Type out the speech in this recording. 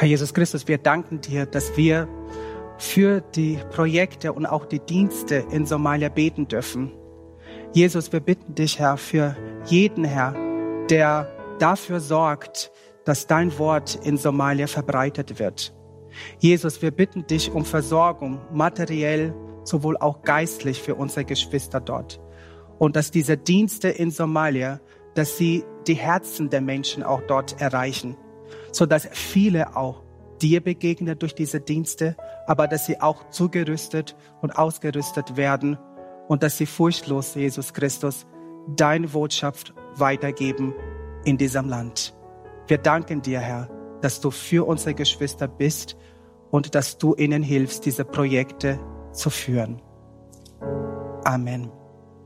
Herr Jesus Christus, wir danken dir, dass wir für die Projekte und auch die Dienste in Somalia beten dürfen. Jesus, wir bitten dich, Herr, für jeden, Herr, der dafür sorgt, dass dein Wort in Somalia verbreitet wird. Jesus, wir bitten dich um Versorgung, materiell, sowohl auch geistlich für unsere Geschwister dort. Und dass diese Dienste in Somalia, dass sie die Herzen der Menschen auch dort erreichen, sodass viele auch dir begegnen durch diese Dienste, aber dass sie auch zugerüstet und ausgerüstet werden und dass sie furchtlos, Jesus Christus, deine Botschaft weitergeben in diesem Land. Wir danken dir, Herr, dass du für unsere Geschwister bist und dass du ihnen hilfst, diese Projekte zu führen. Amen.